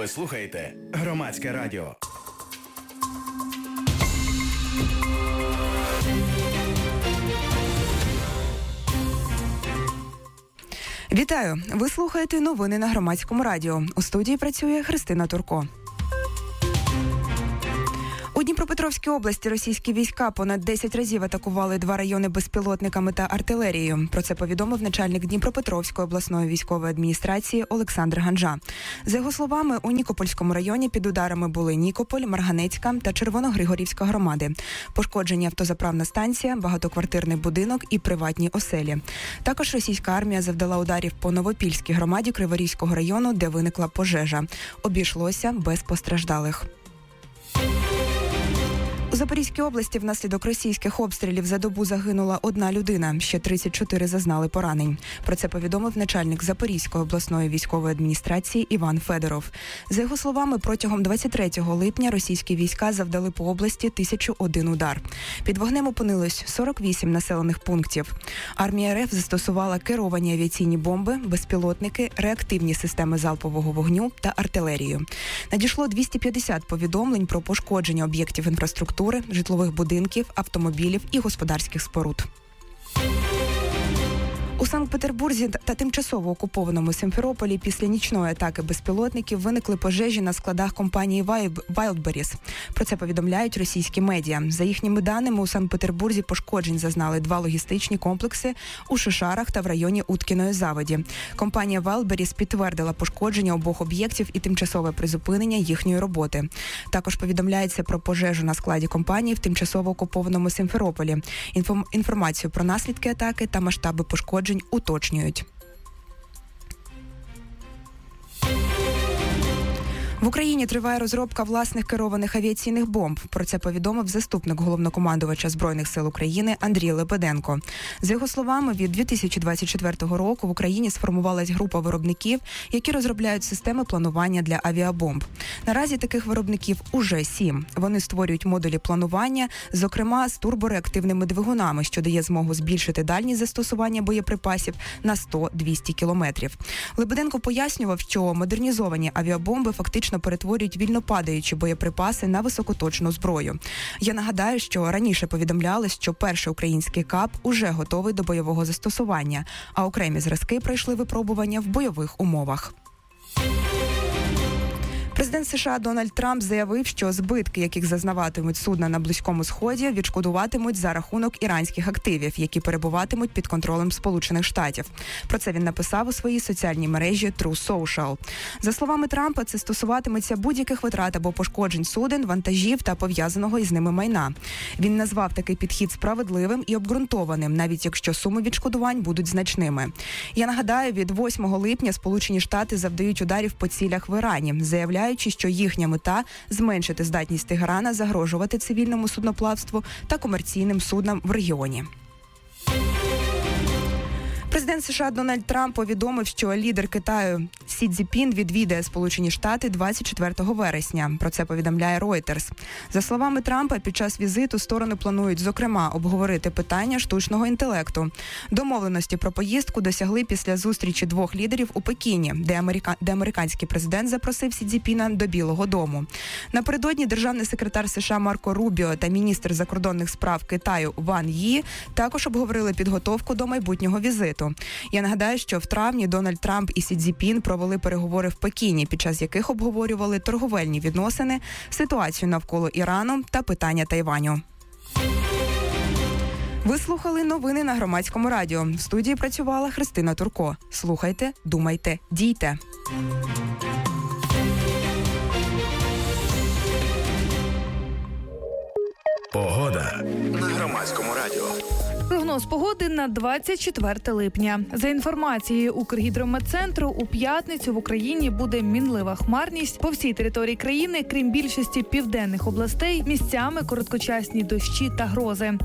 Ви слухаєте Громадське радіо. Вітаю! Ви слухаєте новини на Громадському радіо. У студії працює Христина Турко. У Дніпропетровській області російські війська понад 10 разів атакували 2 райони безпілотниками та артилерією. Про це повідомив начальник Дніпропетровської обласної військової адміністрації Олександр Ганжа. За його словами, у Нікопольському районі під ударами були Нікополь, Марганецька та Червоногригорівська громади. Пошкоджені автозаправна станція, багатоквартирний будинок і приватні оселі. Також російська армія завдала ударів по Новопільській громаді Криворізького району, де виникла пожежа. Обійшлося без постраждалих. У Запорізькій області внаслідок російських обстрілів за добу загинула 1 людина, ще 34 зазнали поранень. Про це повідомив начальник Запорізької обласної військової адміністрації Іван Федоров. За його словами, протягом 23 липня російські війська завдали по області 1001 удар. Під вогнем опинилось 48 населених пунктів. Армія РФ застосувала керовані авіаційні бомби, безпілотники, реактивні системи залпового вогню та артилерію. Надійшло 250 повідомлень про пошкодження об'єктів інфраструктури, житлових будинків, автомобілів і господарських споруд. У Санкт-Петербурзі та тимчасово окупованому Сімферополі після нічної атаки безпілотників виникли пожежі на складах компанії Wildberries. Про це повідомляють російські медіа. За їхніми даними, у Санкт-Петербурзі пошкоджень зазнали 2 логістичні комплекси у Шишарах та в районі Уткіної заводі. Компанія Wildberries підтвердила пошкодження обох об'єктів і тимчасове призупинення їхньої роботи. Також повідомляється про пожежу на складі компанії в тимчасово окупованому Сімферополі. Інформацію про наслідки атаки та масштаби пошкоджень уточнюють. В Україні триває розробка власних керованих авіаційних бомб. Про це повідомив заступник головнокомандувача Збройних сил України Андрій Лебеденко. За його словами, від 2024 року в Україні сформувалась група виробників, які розробляють системи планування для авіабомб. Наразі таких виробників уже 7. Вони створюють модулі планування, зокрема з турбореактивними двигунами, що дає змогу збільшити дальність застосування боєприпасів на 100-200 кілометрів. Лебеденко пояснював, що модернізовані авіабомби фактично перетворюють вільнопадаючі боєприпаси на високоточну зброю. Я нагадаю, що раніше повідомлялось, що перший український КАП уже готовий до бойового застосування, а окремі зразки пройшли випробування в бойових умовах. Президент США Дональд Трамп заявив, що збитки, яких зазнаватимуть судна на Близькому Сході, відшкодуватимуть за рахунок іранських активів, які перебуватимуть під контролем Сполучених Штатів. Про це він написав у своїй соціальній мережі True Social. За словами Трампа, це стосуватиметься будь-яких витрат або пошкоджень суден, вантажів та пов'язаного із ними майна. Він назвав такий підхід справедливим і обґрунтованим, навіть якщо суми відшкодувань будуть значними. Я нагадаю, від 8 липня Сполучені Штати завдають ударів по цілях в Ірані, заявляючи, що їхня мета – зменшити здатність Тегерана загрожувати цивільному судноплавству та комерційним суднам в регіоні. Президент США Дональд Трамп повідомив, що лідер Китаю Сі Цзіньпін відвідає Сполучені Штати 24 вересня. Про це повідомляє Reuters. За словами Трампа, під час візиту сторони планують, зокрема, обговорити питання штучного інтелекту. Домовленості про поїздку досягли після зустрічі 2 лідерів у Пекіні, де американський президент запросив Сі Цзіньпіна до Білого дому. Напередодні державний секретар США Марко Рубіо та міністр закордонних справ Китаю Ван Ї також обговорили підготовку до майбутнього візиту. Я нагадаю, що в травні Дональд Трамп і Сі Цзіньпін провели переговори в Пекіні, під час яких обговорювали торговельні відносини, ситуацію навколо Ірану та питання Тайваню. Ви слухали новини на Громадському радіо. В студії працювала Христина Турко. Слухайте, думайте, дійте. Погода на Громадському радіо. Прогноз погоди на 24 липня. За інформацією Укргідрометцентру, у п'ятницю в Україні буде мінлива хмарність. По всій території країни, крім більшості південних областей, місцями короткочасні дощі та грози.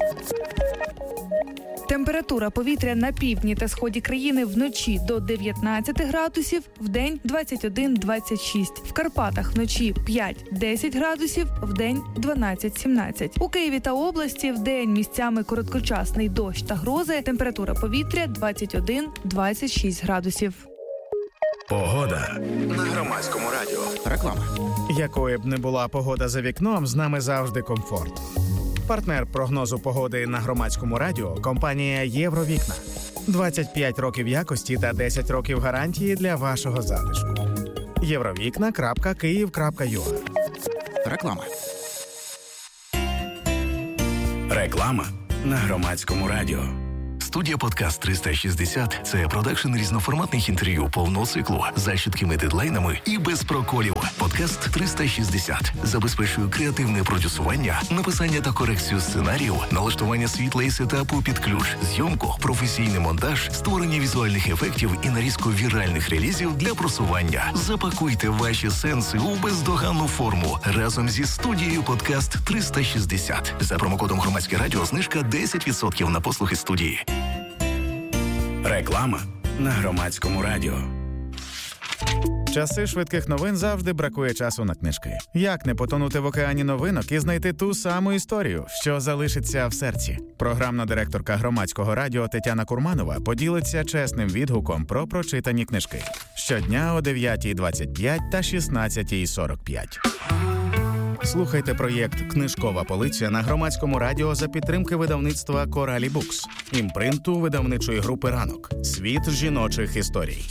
Температура повітря на півдні та сході країни вночі до 19 градусів, вдень 21-26. В Карпатах вночі 5-10 градусів, вдень 12-17. У Києві та області вдень місцями короткочасний дощ та грози, температура повітря 21-26 градусів. Погода на Громадському радіо. Реклама. Якою б не була погода за вікном, з нами завжди комфорт. Партнер прогнозу погоди на Громадському радіо – компанія «Євровікна». 25 років якості та 10 років гарантії для вашого затишку. Євровікна.Київ.ua. Реклама. Реклама на Громадському радіо. Студія «Подкаст 360» – це продакшн різноформатних інтерв'ю повного циклу за чіткими дедлайнами і без проколів. «Подкаст 360» забезпечує креативне продюсування, написання та корекцію сценарію, налаштування світла і сетапу під ключ, зйомку, професійний монтаж, створення візуальних ефектів і нарізку віральних релізів для просування. Запакуйте ваші сенси у бездоганну форму разом зі студією «Подкаст 360». За промокодом «Громадське радіо» знижка 10% на послуги студії. Реклама на Громадському радіо. Часи швидких новин завжди бракує часу на книжки. Як не потонути в океані новинок і знайти ту саму історію, що залишиться в серці? Програмна директорка Громадського радіо Тетяна Курманова поділиться чесним відгуком про прочитані книжки. Щодня о 9:25 та 16:45. Слухайте проєкт «Книжкова полиця» на Громадському радіо за підтримки видавництва «Коралі Букс», імпринту видавничої групи «Ранок». Світ жіночих історій.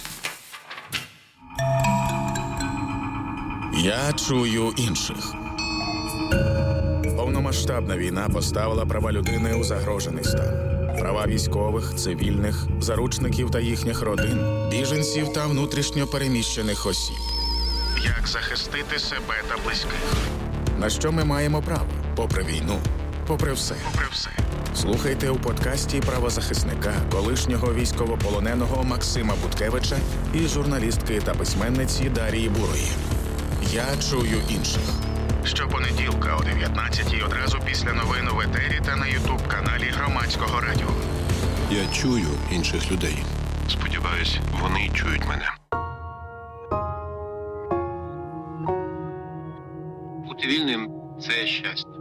Я чую інших. Повномасштабна війна поставила права людини у загрожений стан. Права військових, цивільних, заручників та їхніх родин, біженців та внутрішньо переміщених осіб. Як захистити себе та близьких? На що ми маємо право? Попри війну, попри все. Слухайте у подкасті правозахисника, колишнього військовополоненого Максима Буткевича і журналістки та письменниці Дарії Бурої. Я чую інших. Щопонеділка о 19:00 одразу після новин в етері та на ютуб-каналі Громадського радіо. Я чую інших людей. Сподіваюсь, вони чують мене. Бути вільним – це щастя.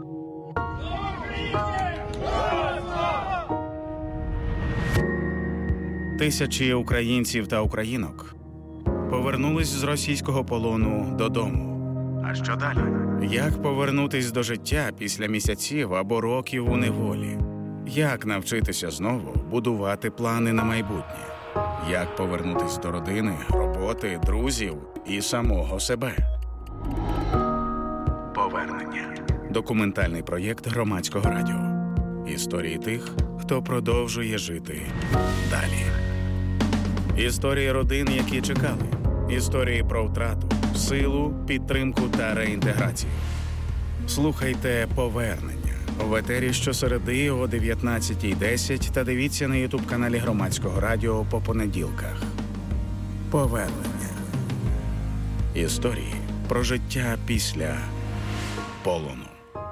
Тисячі українців та українок повернулись з російського полону додому. А що далі? Як повернутись до життя після місяців або років у неволі? Як навчитися знову будувати плани на майбутнє? Як повернутись до родини, роботи, друзів і самого себе? Повернення. Документальний проєкт Громадського радіо. Історії тих, хто продовжує жити далі. Історії родин, які чекали. Історії про втрату, силу, підтримку та реінтеграцію. Слухайте «Повернення» в етері щосереди о 19:10 та дивіться на ютуб-каналі Громадського радіо по понеділках. Повернення. Історії про життя після полону.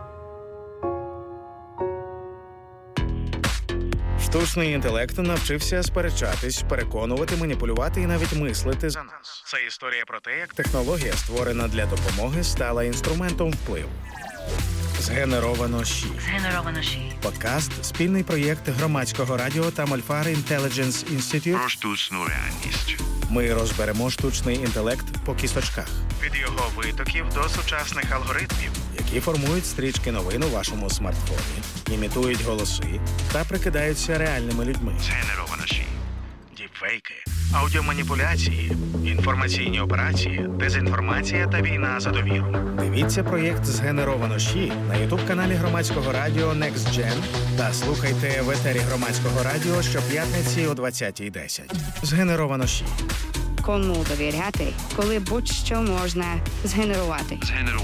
Штучний інтелект навчився сперечатись, переконувати, маніпулювати і навіть мислити за нас. Це історія про те, як технологія, створена для допомоги, стала інструментом впливу. Згенеровано ЩІ. Подкаст – спільний проєкт Громадського радіо та Malfar Intelligence Institute. Про штучну реальність. Ми розберемо штучний інтелект по кісточках. Від його витоків до сучасних алгоритмів, які формують стрічки новин у вашому смартфоні, імітують голоси та прикидаються реальними людьми. Згенеровано ЩІ. Діпфейки, аудіоманіпуляції, інформаційні операції, дезінформація та війна за довіру. Дивіться проєкт «Згенеровано ЩІ» на ютуб-каналі Громадського радіо Next Gen та слухайте в етері Громадського радіо щоп'ятниці о 20:10. «Згенеровано ЩІ». Кому довіряти, коли будь-що можна згенерувати.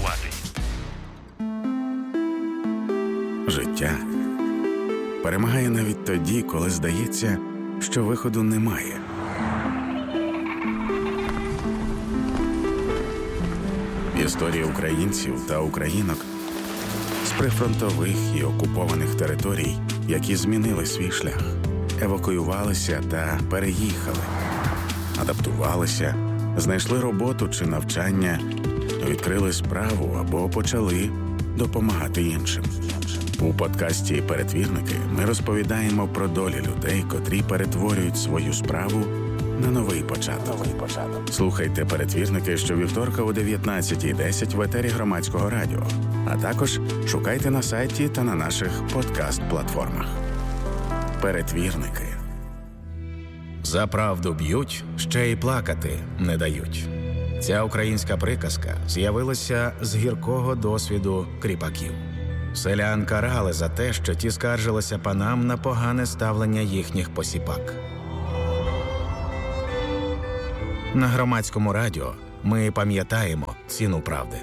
Життя перемагає навіть тоді, коли здається, що виходу немає. Історії українців та українок з прифронтових і окупованих територій, які змінили свій шлях, евакуювалися та переїхали, адаптувалися, знайшли роботу чи навчання, відкрили справу або почали допомагати іншим. У подкасті «Перетвірники» ми розповідаємо про долі людей, котрі перетворюють свою справу на новий початок. Слухайте перетвірники щовівторка о 19:10 в етері Громадського радіо. А також шукайте на сайті та на наших подкаст-платформах. Перетвірники. За правду б'ють, ще й плакати не дають. Ця українська приказка з'явилася з гіркого досвіду кріпаків. Селян карали за те, що ті скаржилися панам на погане ставлення їхніх посіпак. На Громадському радіо ми пам'ятаємо ціну правди.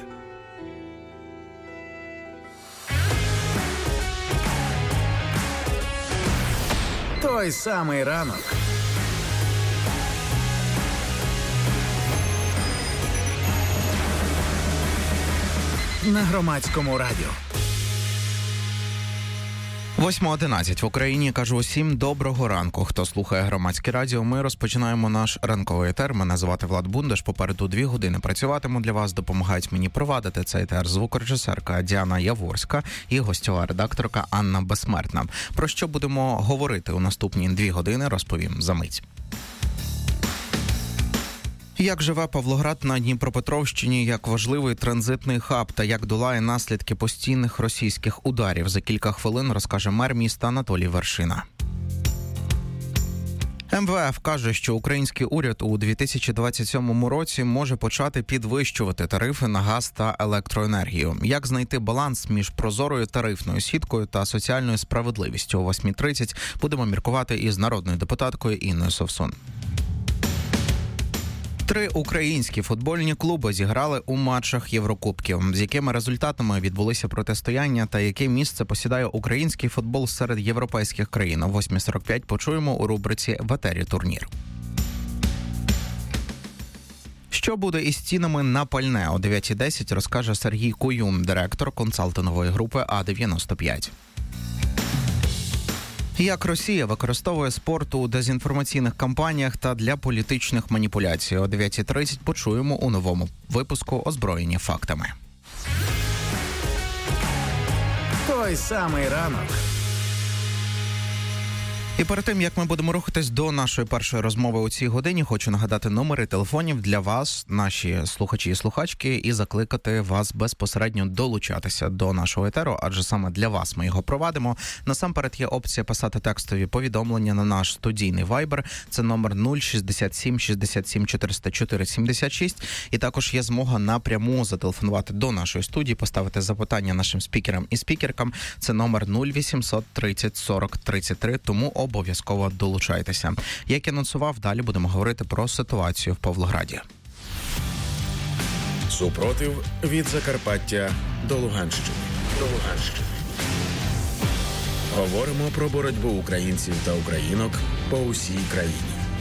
Той самий ранок. На Громадському радіо. 8:11 в Україні. Кажу усім доброго ранку. Хто слухає Громадське радіо, ми розпочинаємо наш ранковий етер. Мене звати Влад Бундаш. Попереду 2 години працюватиму для вас. Допомагають мені провадити цей етер звукорежисерка Діана Яворська і гостьова редакторка Анна Безсмертна. Про що будемо говорити у наступні 2 години, розповім за мить. Як живе Павлоград на Дніпропетровщині, як важливий транзитний хаб та як долає наслідки постійних російських ударів, за кілька хвилин розкаже мер міста Анатолій Вершина. МВФ каже, що український уряд у 2027 році може почати підвищувати тарифи на газ та електроенергію. Як знайти баланс між прозорою тарифною сіткою та соціальною справедливістю о 8:30 будемо міркувати із народною депутаткою Інною Совсун. 3 українські футбольні клуби зіграли у матчах Єврокубків. З якими результатами відбулися протистояння та яке місце посідає український футбол серед європейських країн? О 8:45 почуємо у рубриці «В етері турнір». Що буде із цінами на пальне? О 9:10 розкаже Сергій Куюм, директор консалтингової групи А-95. Як Росія використовує спорт у дезінформаційних кампаніях та для політичних маніпуляцій. О 9:30 почуємо у новому випуску «Озброєні фактами». Той самий ранок. І перед тим, як ми будемо рухатись до нашої першої розмови у цій годині, хочу нагадати номери телефонів для вас, наші слухачі і слухачки, і закликати вас безпосередньо долучатися до нашого етеру, адже саме для вас ми його провадимо. Насамперед є опція писати текстові повідомлення на наш студійний Viber. Це номер 067 67 404 76. І також є змога напряму зателефонувати до нашої студії, поставити запитання нашим спікерам і спікеркам. Це номер 0800 30 40 33, тому обов'язково долучайтеся. Як я анонсував, далі будемо говорити про ситуацію в Павлограді. Супротив від Закарпаття до Луганщини. Говоримо про боротьбу українців та українок по усій країні.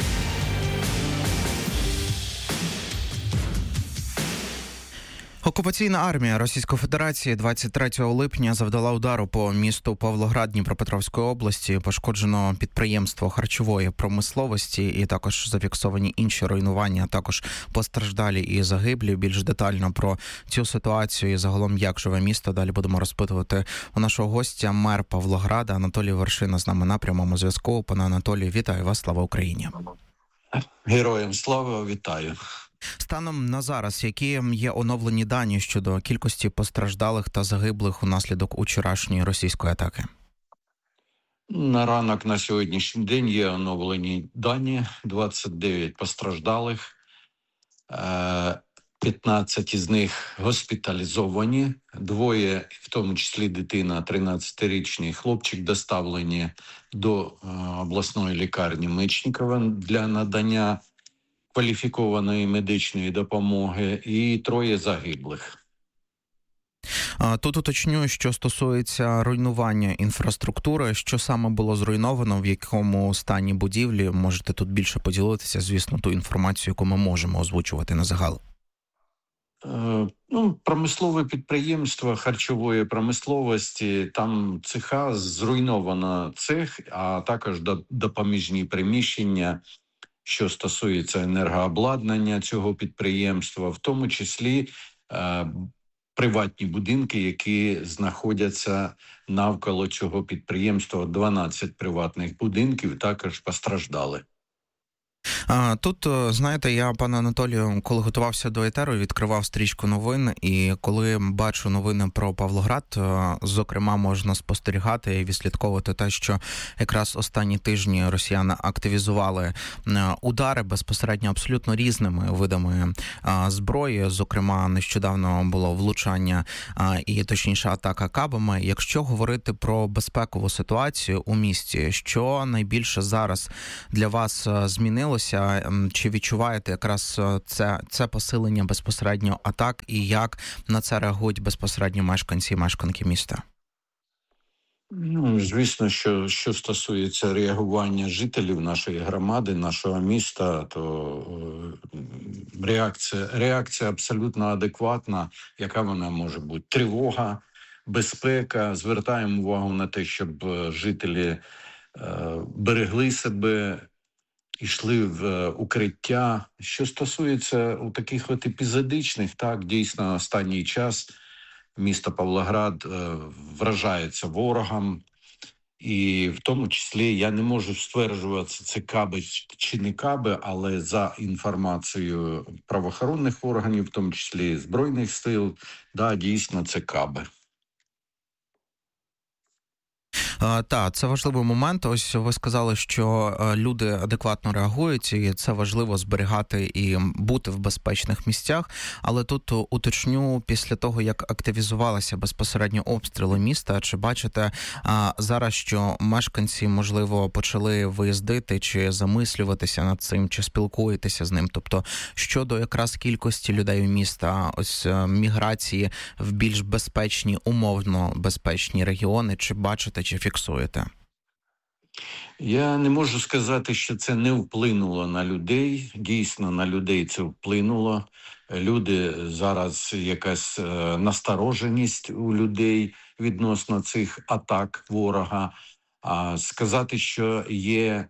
Окупаційна армія Російської Федерації 23 липня завдала удару по місту Павлоград Дніпропетровської області. Пошкоджено підприємство харчової промисловості і також зафіксовані інші руйнування, також постраждалі і загиблі. Більш детально про цю ситуацію і загалом як живе місто далі будемо розпитувати у нашого гостя, мер Павлограда Анатолій Вершина з нами на прямому зв'язку. Пане Анатолій, вітаю вас, слава Україні. Героям слава, вітаю. Станом на зараз, які є оновлені дані щодо кількості постраждалих та загиблих унаслідок учорашньої російської атаки? На ранок на сьогоднішній день є оновлені дані. 29 постраждалих, 15 із них госпіталізовані, 2, в тому числі дитина, 13-річний хлопчик, доставлені до обласної лікарні Мечникова для надання кваліфікованої медичної допомоги, і 3 загиблих. Тут уточнюю, що стосується руйнування інфраструктури, що саме було зруйновано, в якому стані будівлі, можете тут більше поділитися, звісно, ту інформацію, яку ми можемо озвучувати на загал. Промислове підприємство харчової промисловості, там цеха, зруйновано цех, а також допоміжні приміщення, що стосується енергообладнання цього підприємства, в тому числі приватні будинки, які знаходяться навколо цього підприємства. 12 приватних будинків також постраждали. Тут, знаєте, я, пане Анатолію, коли готувався до етеру, відкривав стрічку новин, і коли бачу новини про Павлоград, зокрема, можна спостерігати і відслідковувати те, що якраз останні тижні росіяни активізували удари безпосередньо абсолютно різними видами зброї. Зокрема, нещодавно було влучання і, точніше, атака кабами. Якщо говорити про безпекову ситуацію у місті, що найбільше зараз для вас змінилося? Чи відчуваєте якраз це посилення безпосередньо атак і як на це реагують безпосередньо мешканці і мешканки міста? Звісно, що стосується реагування жителів нашої громади, нашого міста, то реакція абсолютно адекватна. Яка вона може бути? Тривога, безпека. Звертаємо увагу на те, щоб жителі берегли себе, йшли в укриття. Що стосується у таких от епізодичних, так, дійсно, останній час місто Павлоград вражається ворогом. І в тому числі, я не можу стверджувати, це каби чи не каби, але за інформацією правоохоронних органів, в тому числі Збройних сил, да, дійсно, це каби. Так, це важливий момент. Ось ви сказали, що люди адекватно реагують, і це важливо зберігати і бути в безпечних місцях. Але тут уточню, після того, як активізувалися безпосередньо обстріли міста, чи бачите зараз, що мешканці, можливо, почали виїздити, чи замислюватися над цим, чи спілкуєтеся з ним? Тобто, щодо якраз кількості людей у міста, ось міграції в більш безпечні, умовно безпечні регіони, чи бачите, чи фіксуєте? Я не можу сказати, що це не вплинуло на людей. Дійсно, на людей це вплинуло. Люди зараз, якась настороженість у людей відносно цих атак ворога. А сказати, що є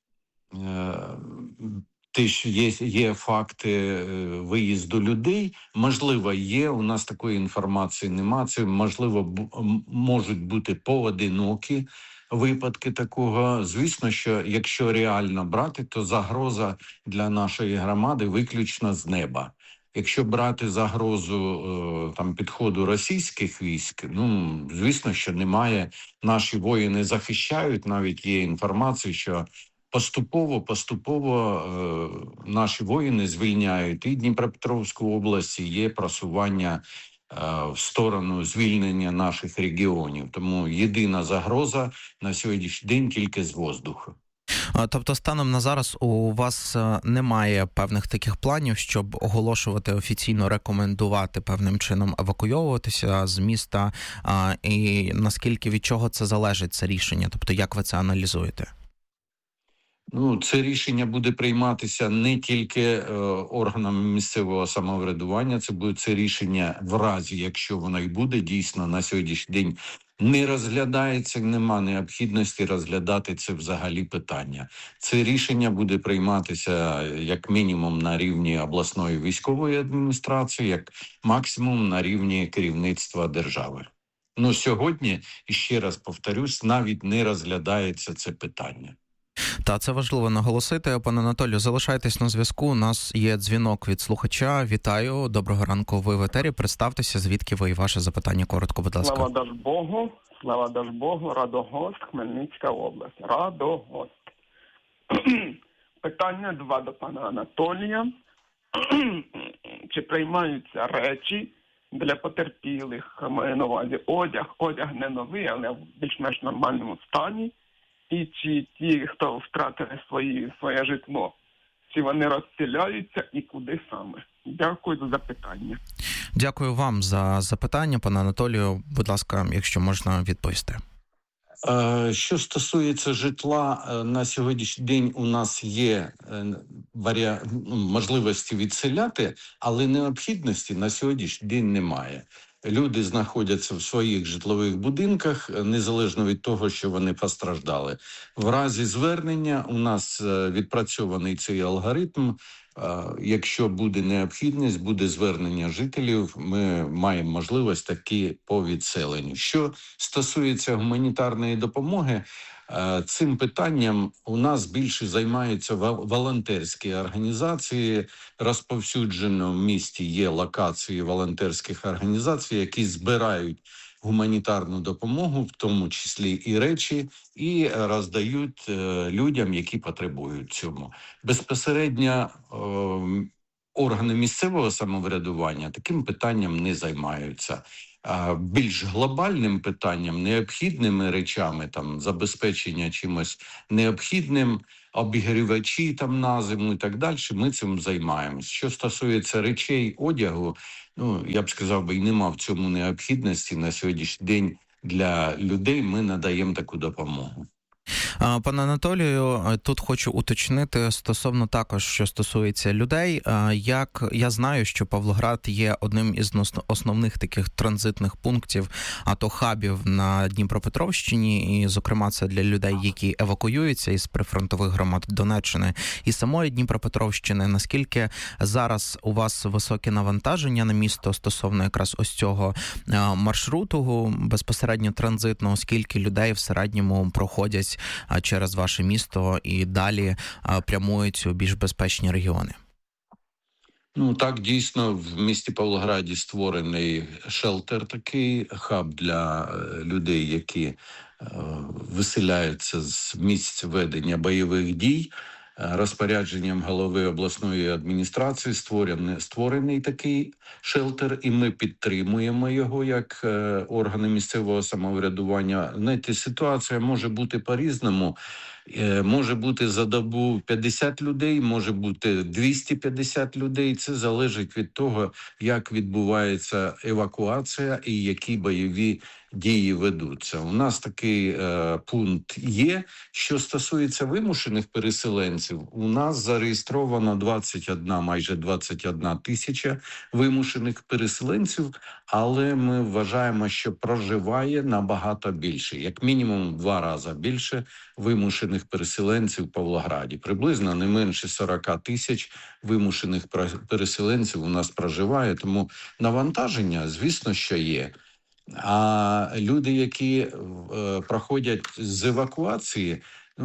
є факти виїзду людей, можливо, є, у нас такої інформації немає, це, можливо, можуть бути поодинокі випадки такого. Звісно, що якщо реально брати, то загроза для нашої громади виключно з неба. Якщо брати загрозу підходу російських військ, звісно, що немає. Наші воїни захищають, навіть є інформація, що Поступово наші воїни звільняють і Дніпропетровську область, і є просування в сторону звільнення наших регіонів. Тому єдина загроза на сьогоднішній день тільки з воздуху. Тобто станом на зараз у вас немає певних таких планів, щоб оголошувати, офіційно рекомендувати певним чином евакуйовуватися з міста, і наскільки від чого це залежить, це рішення? Тобто як ви це аналізуєте? Це рішення буде прийматися не тільки органами місцевого самоврядування, це рішення в разі, якщо воно й буде, дійсно на сьогоднішній день не розглядається, нема необхідності розглядати це взагалі питання. Це рішення буде прийматися як мінімум на рівні обласної військової адміністрації, як максимум на рівні керівництва держави. Сьогодні, ще раз повторюсь, навіть не розглядається це питання. Та це важливо наголосити. Пане Анатолію, залишайтесь на зв'язку. У нас є дзвінок від слухача. Вітаю. Доброго ранку. Ви в етері. Представтеся, звідки ви і ваше запитання коротко, будь ласка. Слава Дажбогу, Радогост, Хмельницька область. Радогост. Питання 2 до пана Анатолія. Чи приймаються речі для потерпілих? Маю на увазі одяг не новий, але в більш-менш нормальному стані. І чи ті, хто втратили своє житло, чи вони розселяються і куди саме? Дякую за запитання. Дякую вам за запитання, пане Анатолію. Будь ласка, якщо можна відповісти. Що стосується житла, на сьогоднішній день у нас є можливості відселяти, але необхідності на сьогоднішній день немає. Люди знаходяться в своїх житлових будинках, незалежно від того, що вони постраждали. В разі звернення у нас відпрацьований цей алгоритм. Якщо буде необхідність, буде звернення жителів, ми маємо можливість такі по відселенню. Що стосується гуманітарної допомоги, Цим питанням у нас більше займаються волонтерські організації. Розповсюджено в місті є локації волонтерських організацій, які збирають гуманітарну допомогу, в тому числі і речі, і роздають людям, які потребують цьому. Безпосередньо органи місцевого самоврядування таким питанням не займаються. Більш глобальним питанням, необхідними речами, там забезпечення чимось необхідним, обігрівачі там на зиму і так далі, ми цим займаємось. Що стосується речей, одягу, я б сказав, і нема в цьому необхідності на сьогоднішній день для людей, ми надаємо таку допомогу. Пане Анатолію, тут хочу уточнити стосовно також, що стосується людей. Як я знаю, що Павлоград є одним із основних таких транзитних пунктів, а то хабів на Дніпропетровщині, і, зокрема, це для людей, які евакуюються із прифронтових громад Донеччини і самої Дніпропетровщини. Наскільки зараз у вас високе навантаження на місто стосовно якраз ось цього маршруту безпосередньо транзитного, скільки людей в середньому проходять через ваше місто і далі прямують у більш безпечні регіони? Так, дійсно, в місті Павлограді створений шелтер, такий хаб для людей, які виселяються з місць ведення бойових дій. Розпорядженням голови обласної адміністрації створений такий шелтер, і ми підтримуємо його як органи місцевого самоврядування. Знаєте, ситуація може бути по-різному. Може бути за добу 50 людей, може бути 250 людей. Це залежить від того, як відбувається евакуація і які бойові дії ведуться. У нас такий пункт є. Що стосується вимушених переселенців, у нас зареєстровано майже 21 тисяча вимушених переселенців, але ми вважаємо, що проживає набагато більше, як мінімум 2 рази більше вимушених переселенців в Павлограді. Приблизно не менше 40 тисяч вимушених переселенців у нас проживає, тому навантаження, звісно, що є. А люди, які проходять з евакуації,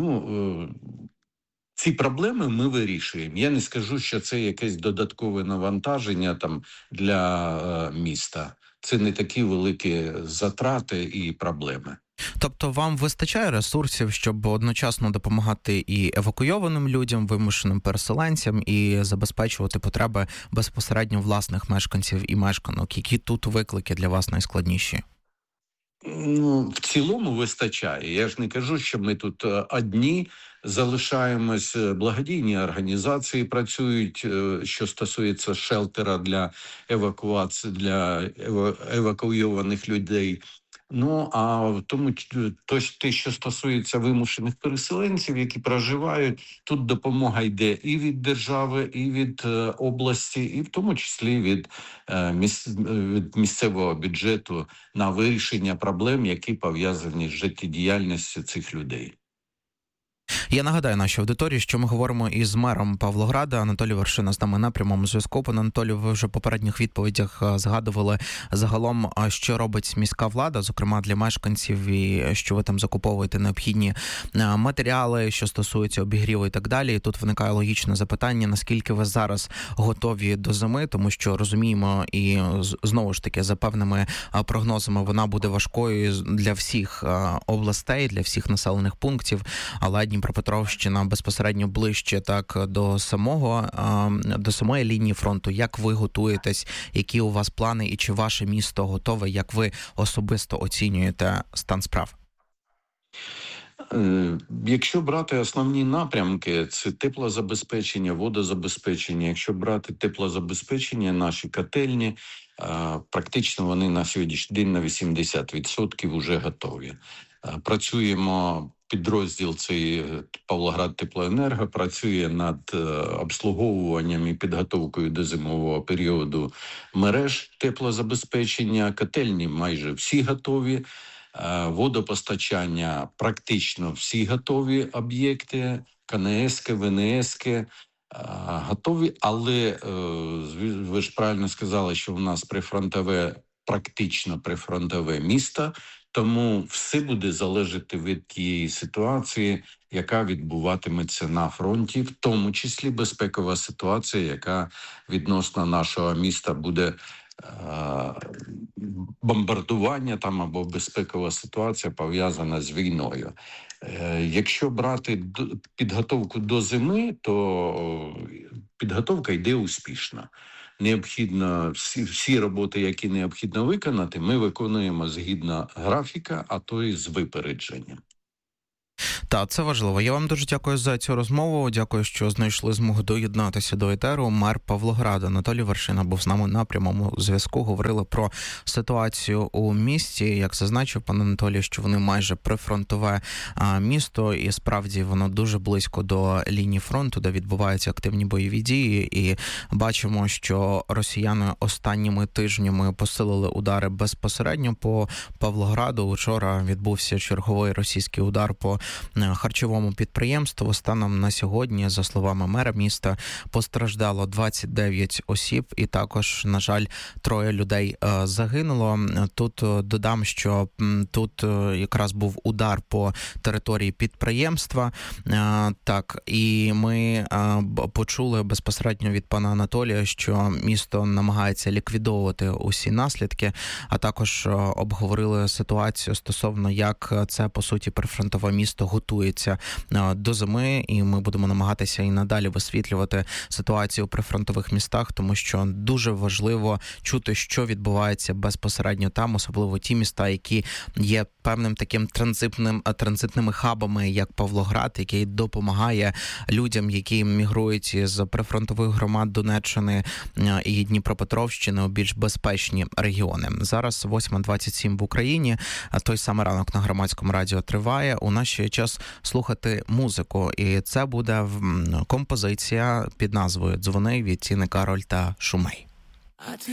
ці проблеми ми вирішуємо. Я не скажу, що це якесь додаткове навантаження там для міста. Це не такі великі затрати і проблеми. Тобто вам вистачає ресурсів, щоб одночасно допомагати і евакуйованим людям, вимушеним переселенцям, і забезпечувати потреби безпосередньо власних мешканців і мешканок? Які тут виклики для вас найскладніші? В цілому вистачає. Я ж не кажу, що ми тут одні залишаємось. Благодійні організації працюють, що стосується шелтера для евакуації, для евакуйованих людей. А в тому, те, що стосується вимушених переселенців, які проживають, тут допомога йде і від держави, і від області, і в тому числі від місцевого бюджету на вирішення проблем, які пов'язані з життєдіяльністю цих людей. Я нагадаю нашій аудиторії, що ми говоримо із мером Павлограда. Анатолій Вершина з нами на прямому зв'язку. Пане Анатолію, ви вже в попередніх відповідях згадували загалом, що робить міська влада, зокрема для мешканців, і що ви там закуповуєте необхідні матеріали, що стосуються обігріву і так далі. І тут виникає логічне запитання, наскільки ви зараз готові до зими, тому що розуміємо, і знову ж таки, за певними прогнозами, вона буде важкою для всіх областей, для всіх населених пунктів, але Дніпропетровщина безпосередньо ближче так до самої лінії фронту. Як ви готуєтесь, які у вас плани і чи ваше місто готове, як ви особисто оцінюєте стан справ? Якщо брати основні напрямки, це теплозабезпечення, водозабезпечення. Якщо брати теплозабезпечення, наші котельні, практично вони на сьогоднішній день на 80% вже готові. Працюємо, підрозділ цей Павлоградтеплоенерго працює над обслуговуванням і підготовкою до зимового періоду мереж теплозабезпечення. Котельні майже всі готові. Водопостачання практично всі готові об'єкти, КНС-ки, ВНС-ки готові, але ви ж правильно сказали, що в нас прифронтове, практично прифронтове місто, Тому все буде залежати від тієї ситуації, яка відбуватиметься на фронті, в тому числі безпекова ситуація, яка відносно нашого міста буде бомбардування там або безпекова ситуація пов'язана з війною. Якщо брати підготовку до зими, то підготовка йде успішно. Необхідно всі роботи, які необхідно виконати, ми виконуємо згідно графіка, а то і з випередженням. Так, це важливо. Я вам дуже дякую за цю розмову. Дякую, що знайшли змогу доєднатися до етеру. Мер Павлограда Анатолій Вершина був з нами на прямому зв'язку. Говорили про ситуацію у місті. Як зазначив пан Анатолій, що вони майже прифронтове місто, і справді воно дуже близько до лінії фронту, де відбуваються активні бойові дії. І бачимо, що росіяни останніми тижнями посилили удари безпосередньо по Павлограду. Учора відбувся черговий російський удар по харчовому підприємству. Станом на сьогодні, за словами мера міста, постраждало 29 осіб і також, на жаль, 3 людей загинуло. Тут додам, що тут якраз був удар по території підприємства. Так, і ми почули безпосередньо від пана Анатолія, що місто намагається ліквідовувати усі наслідки, а також обговорили ситуацію стосовно, як це, по суті, прифронтове місто готується до зими, і ми будемо намагатися і надалі висвітлювати ситуацію у прифронтових містах, тому що дуже важливо чути, що відбувається безпосередньо там, особливо ті міста, які є певним таким транзитними хабами, як Павлоград, який допомагає людям, які мігрують з прифронтових громад Донеччини і Дніпропетровщини у більш безпечні регіони. Зараз 8:27 в Україні, той самий ранок на Громадському радіо триває. У нас ще час слухати музику, і це буде композиція під назвою «Дзвони» від Тіни Кароль та Шумей.